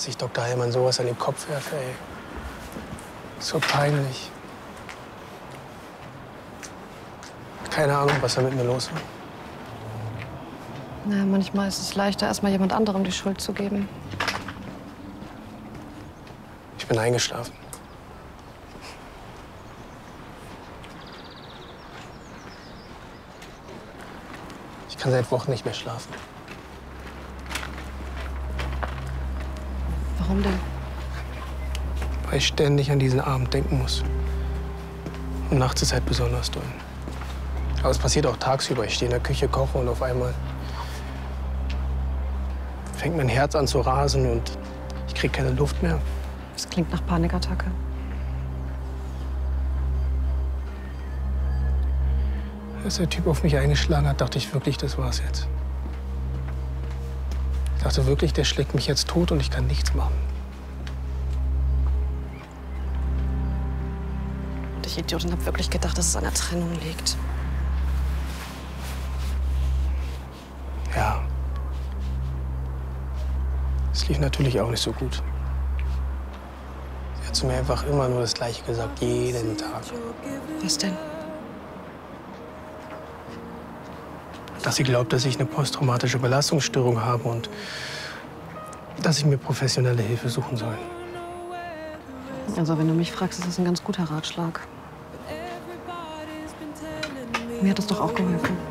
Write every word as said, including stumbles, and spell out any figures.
Dass ich Doktor Heilmann sowas an den Kopf werfe, ey. So peinlich. Keine Ahnung, was da mit mir los war. Na, manchmal ist es leichter, erst mal jemand anderem die Schuld zu geben. Ich bin eingeschlafen. Ich kann seit Wochen nicht mehr schlafen. Warum denn? Weil ich ständig an diesen Abend denken muss. Und nachts ist halt besonders doll. Aber es passiert auch tagsüber. Ich stehe in der Küche, koche und auf einmal fängt mein Herz an zu rasen und ich kriege keine Luft mehr. Das klingt nach Panikattacke. Als der Typ auf mich eingeschlagen hat, dachte ich wirklich, das war's jetzt. Ich dachte wirklich, der schlägt mich jetzt tot und ich kann nichts machen. Und ich Idiotin hab wirklich gedacht, dass es an der Trennung liegt. Ja. Es lief natürlich auch nicht so gut. Sie hat zu mir einfach immer nur das Gleiche gesagt, jeden Tag. Was denn? Dass sie glaubt, dass ich eine posttraumatische Belastungsstörung habe und dass ich mir professionelle Hilfe suchen soll. Also, wenn du mich fragst, ist das ein ganz guter Ratschlag. Mir hat es doch auch geholfen.